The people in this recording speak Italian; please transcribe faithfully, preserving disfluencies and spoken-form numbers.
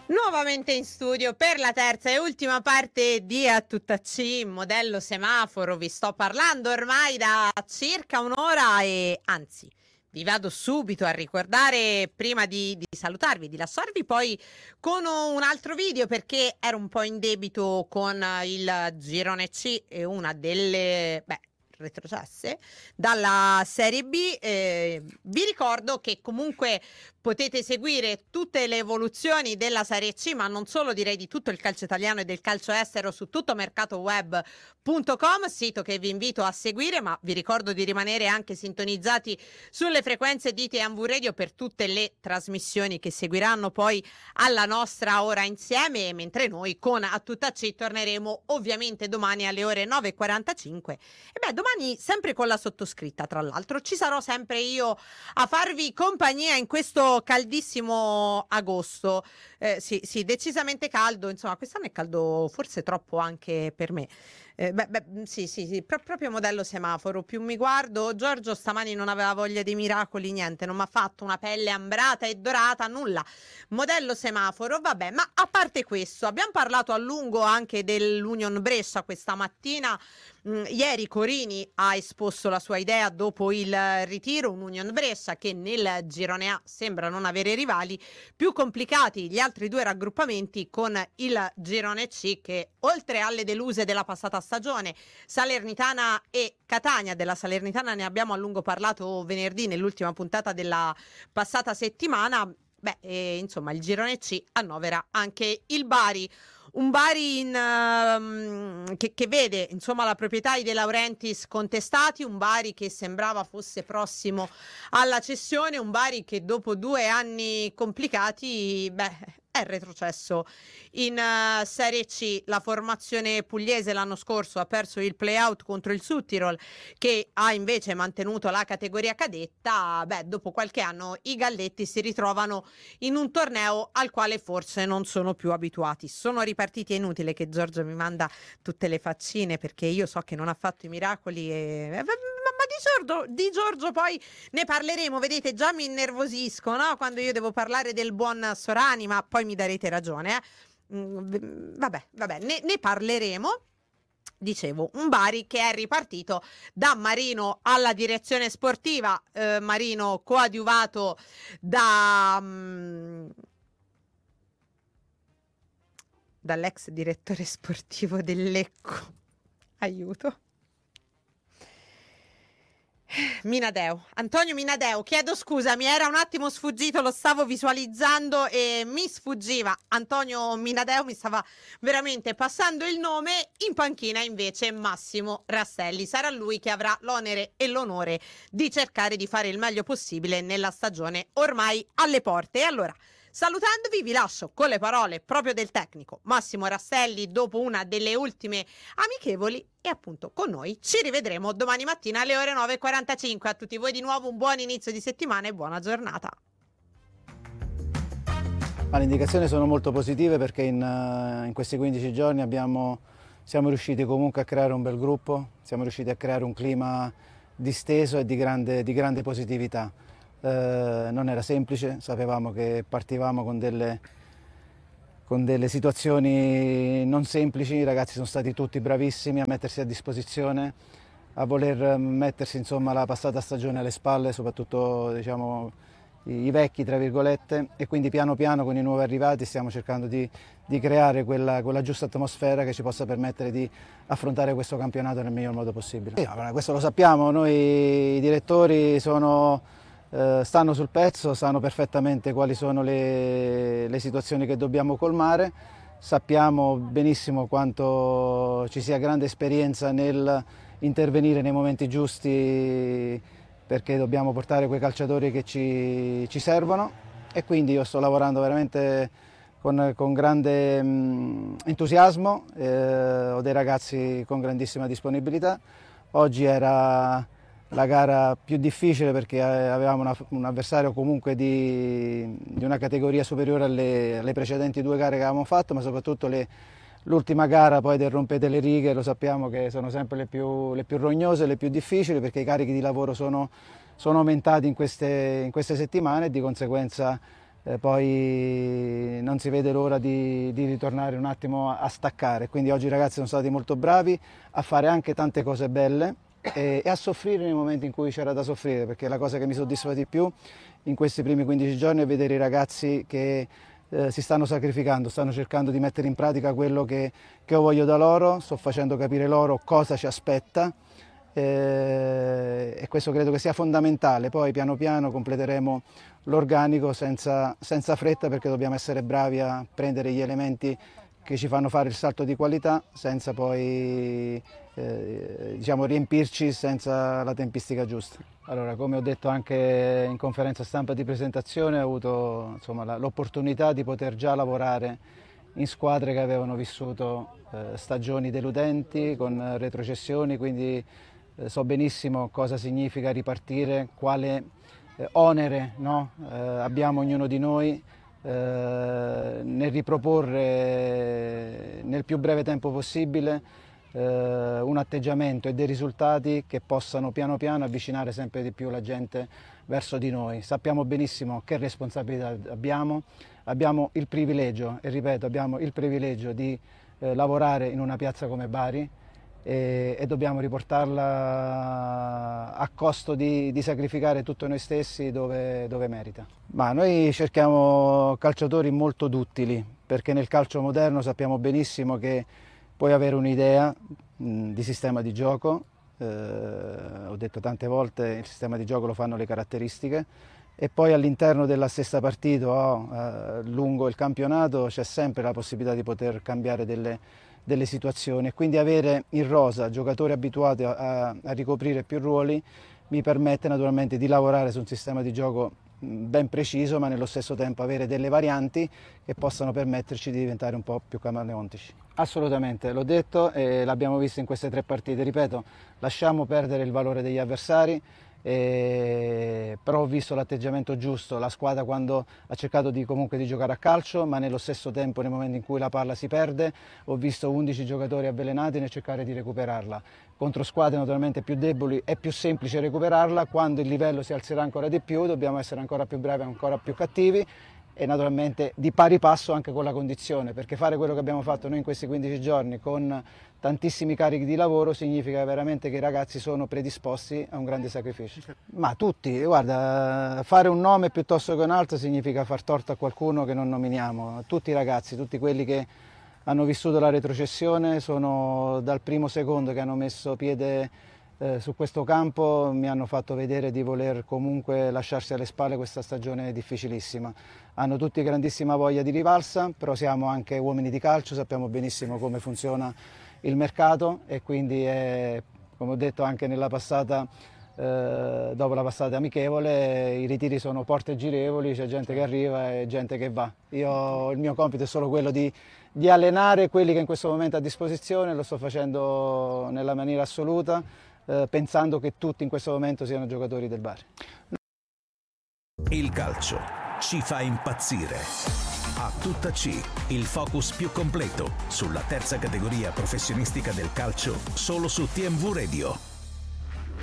Nuovamente in studio per la terza e ultima parte di A Tutta C, modello semaforo. Vi sto parlando ormai da circa un'ora e anzi vi vado subito a ricordare, prima di, di salutarvi, di lasciarvi poi con un altro video, perché ero un po' in debito con il girone C e una delle... beh, retrocesse dalla Serie B. Eh, vi ricordo che comunque potete seguire tutte le evoluzioni della Serie C, ma non solo, direi di tutto il calcio italiano e del calcio estero, su tutto mercato web punto com, sito che vi invito a seguire, ma vi ricordo di rimanere anche sintonizzati sulle frequenze di T M V Radio per tutte le trasmissioni che seguiranno poi alla nostra ora insieme, mentre noi con A Tutta C torneremo ovviamente domani alle ore nove e quarantacinque. E beh, domani sempre con la sottoscritta, tra l'altro ci sarò sempre io a farvi compagnia in questo caldissimo agosto. Eh, sì, sì, decisamente caldo, insomma quest'anno è caldo forse troppo anche per me. Eh, beh, beh, sì, sì, sì, pro- proprio modello semaforo. Più mi guardo, Giorgio stamani non aveva voglia dei miracoli, niente, non mi ha fatto una pelle ambrata e dorata, nulla. Modello semaforo, vabbè, ma a parte questo, abbiamo parlato a lungo anche dell'Union Brescia questa mattina. Mm, ieri Corini ha esposto la sua idea dopo il ritiro, un Union Brescia che nel girone A sembra non avere rivali, più complicati gli altri due raggruppamenti con il girone C che, oltre alle deluse della passata stagione, Salernitana e Catania, della Salernitana ne abbiamo a lungo parlato venerdì nell'ultima puntata della passata settimana, beh, eh, insomma il girone C annovera anche il Bari. Un Bari in, um, che, che vede insomma la proprietà di De Laurentiis contestati, un Bari che sembrava fosse prossimo alla cessione, un Bari che dopo due anni complicati, beh, è retrocesso in uh, Serie C. La formazione pugliese l'anno scorso ha perso il play-out contro il Südtirol, che ha invece mantenuto la categoria cadetta. Beh, dopo qualche anno i Galletti si ritrovano in un torneo al quale forse non sono più abituati. Sono ripartiti, è inutile che Giorgio mi manda tutte le faccine, perché io so che non ha fatto i miracoli e... ma di Giorgio, di Giorgio poi ne parleremo, vedete, già mi innervosisco, no? Quando io devo parlare del buon Sorani, ma poi mi darete ragione, eh? Mm, vabbè, vabbè, ne, ne parleremo. Dicevo, un Bari che è ripartito da Marino alla direzione sportiva, eh, Marino coadiuvato da... Um, dall'ex direttore sportivo del Lecco, aiuto, Minadeo, Antonio Minadeo, chiedo scusa, mi era un attimo sfuggito, lo stavo visualizzando e mi sfuggiva. Antonio Minadeo, mi stava veramente passando il nome. In panchina invece Massimo Rastelli, sarà lui che avrà l'onere e l'onore di cercare di fare il meglio possibile nella stagione ormai alle porte. E allora, salutandovi, vi lascio con le parole proprio del tecnico Massimo Rastelli dopo una delle ultime amichevoli, e appunto con noi ci rivedremo domani mattina alle ore nove e quarantacinque. A tutti voi di nuovo un buon inizio di settimana e buona giornata. Le indicazioni sono molto positive perché in, in questi quindici giorni abbiamo, siamo riusciti comunque a creare un bel gruppo, siamo riusciti a creare un clima disteso e di grande, di grande positività. Eh, non era semplice, sapevamo che partivamo con delle, con delle situazioni non semplici, i ragazzi sono stati tutti bravissimi a mettersi a disposizione, a voler mettersi insomma la passata stagione alle spalle, soprattutto diciamo, i, i vecchi tra virgolette, e quindi piano piano con i nuovi arrivati stiamo cercando di, di creare quella, quella giusta atmosfera che ci possa permettere di affrontare questo campionato nel miglior modo possibile. Sì, questo lo sappiamo, noi i direttori sono... Uh, stanno sul pezzo, sanno perfettamente quali sono le, le situazioni che dobbiamo colmare, sappiamo benissimo quanto ci sia grande esperienza nel intervenire nei momenti giusti, perché dobbiamo portare quei calciatori che ci, ci servono, e quindi io sto lavorando veramente con, con grande mh, entusiasmo, eh, ho dei ragazzi con grandissima disponibilità. Oggi era la gara più difficile perché avevamo una, un avversario comunque di, di una categoria superiore alle, alle precedenti due gare che avevamo fatto, ma soprattutto l'ultima gara poi del rompete le righe, lo sappiamo che sono sempre le più, le più rognose, le più difficili, perché i carichi di lavoro sono, sono aumentati in queste, in queste settimane e di conseguenza eh, poi non si vede l'ora di, di ritornare un attimo a, a staccare. Quindi oggi i ragazzi sono stati molto bravi a fare anche tante cose belle e, e a soffrire nei momenti in cui c'era da soffrire, perché la cosa che mi soddisfa di più in questi primi quindici giorni è vedere i ragazzi che eh, si stanno sacrificando, stanno cercando di mettere in pratica quello che, che io voglio da loro, sto facendo capire loro cosa ci aspetta eh, e questo credo che sia fondamentale. Poi piano piano completeremo l'organico senza, senza fretta, perché dobbiamo essere bravi a prendere gli elementi che ci fanno fare il salto di qualità senza poi eh, diciamo, riempirci senza la tempistica giusta. Allora, come ho detto anche in conferenza stampa di presentazione, ho avuto insomma, l'opportunità di poter già lavorare in squadre che avevano vissuto eh, stagioni deludenti con retrocessioni, quindi eh, so benissimo cosa significa ripartire, quale eh, onere no, eh, abbiamo ognuno di noi Eh, nel riproporre nel più breve tempo possibile eh, un atteggiamento e dei risultati che possano piano piano avvicinare sempre di più la gente verso di noi. Sappiamo benissimo che responsabilità abbiamo, abbiamo il privilegio, e ripeto, abbiamo il privilegio di eh, lavorare in una piazza come Bari e, e dobbiamo riportarla a costo di, di sacrificare tutto noi stessi dove, dove merita. Ma noi cerchiamo calciatori molto duttili, perché nel calcio moderno sappiamo benissimo che puoi avere un'idea mh, di sistema di gioco, eh, ho detto tante volte il sistema di gioco lo fanno le caratteristiche, e poi all'interno della stessa partita o eh, lungo il campionato c'è sempre la possibilità di poter cambiare delle delle situazioni, e quindi avere in rosa giocatori abituati a, a ricoprire più ruoli mi permette naturalmente di lavorare su un sistema di gioco ben preciso, ma nello stesso tempo avere delle varianti che possano permetterci di diventare un po' più camaleontici. Assolutamente, l'ho detto e l'abbiamo visto in queste tre partite, ripeto, lasciamo perdere il valore degli avversari, E... però ho visto l'atteggiamento giusto, la squadra quando ha cercato di, comunque di giocare a calcio, ma nello stesso tempo nei momenti in cui la palla si perde ho visto undici giocatori avvelenati nel cercare di recuperarla. Contro squadre naturalmente più deboli è più semplice recuperarla, quando il livello si alzerà ancora di più dobbiamo essere ancora più bravi, ancora più cattivi e naturalmente di pari passo anche con la condizione, perché fare quello che abbiamo fatto noi in questi quindici giorni con tantissimi carichi di lavoro significa veramente che i ragazzi sono predisposti a un grande sacrificio. Ma tutti, guarda, fare un nome piuttosto che un altro significa far torto a qualcuno che non nominiamo. Tutti i ragazzi, tutti quelli che hanno vissuto la retrocessione, sono dal primo secondo che hanno messo piede eh, su questo campo, mi hanno fatto vedere di voler comunque lasciarsi alle spalle questa stagione difficilissima. Hanno tutti grandissima voglia di rivalsa, però siamo anche uomini di calcio, sappiamo benissimo come funziona il mercato e quindi è, come ho detto anche nella passata, eh, dopo la passata amichevole, i ritiri sono porte girevoli, c'è gente che arriva e gente che va. Io, il mio compito è solo quello di, di allenare quelli che in questo momento ho a disposizione, lo sto facendo nella maniera assoluta, eh, pensando che tutti in questo momento siano giocatori del Bari. Il calcio ci fa impazzire. A tutta C, il focus più completo sulla terza categoria professionistica del calcio, solo su T M V Radio.